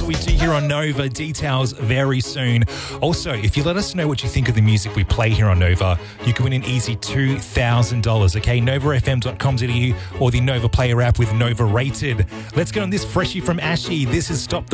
what we do here on Nova. Details very soon. Also, if you let us know what you think of the music we play here on Nova, you can win an easy $2,000. Okay, novafm.com.au or the Nova Player app with Nova Rated. Let's get on this freshie from Ashy. This is Stop the